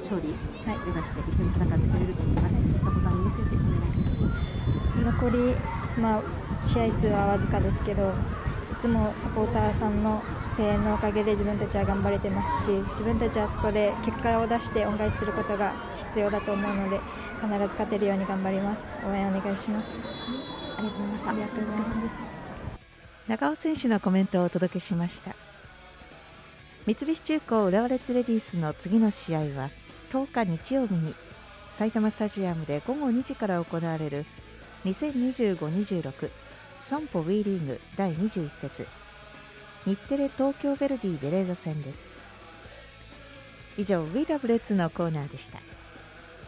勝利目指して一緒に戦ってくれると思います。サポーターにメッセージお願いします。 残り、試合数はわずかですけど、いつもサポーターさんの声援のおかげで自分たちは頑張れてますし、自分たちはそこで結果を出して恩返しすることが必要だと思うので、必ず勝てるように頑張ります。応援お願いします。 ありがとうございました。 ありがとうございます。 長尾選手のコメントをお届けしました。三菱重工浦和レッズレディースの次の試合は10日日曜日に埼玉スタジアムで午後2時から行われる 2025-26 損保 WE リーグ第21節日テレ東京ヴェルディベレーザ戦です。以上 We Love Reds のコーナーでした。